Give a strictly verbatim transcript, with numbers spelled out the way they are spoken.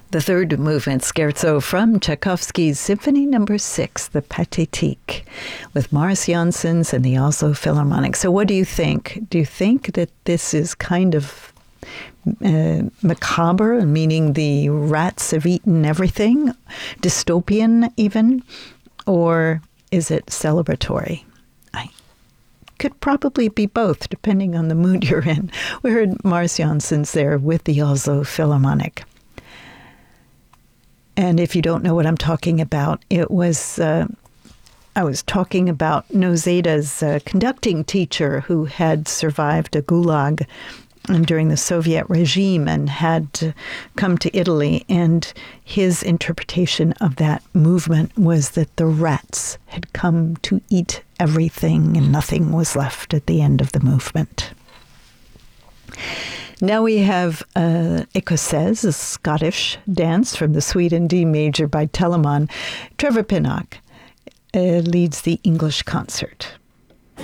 The third movement, Scherzo from Tchaikovsky's Symphony Number Six, the Pathétique, with Mars Janssens and the Oslo Philharmonic. So what do you think? Do you think that this is kind of uh, macabre, meaning the rats have eaten everything, dystopian even, or is it celebratory? I could probably be both, depending on the mood you're in. We heard Mars Janssens there with the Oslo Philharmonic. And if you don't know what I'm talking about, it was, uh, I was talking about Nozeda's uh, conducting teacher who had survived a gulag during the Soviet regime and had come to Italy. And his interpretation of that movement was that the rats had come to eat everything and nothing was left at the end of the movement. Now we have uh, Écossaise, a Scottish dance from the Suite in D major by Telemann. Trevor Pinnock uh, leads the English concert.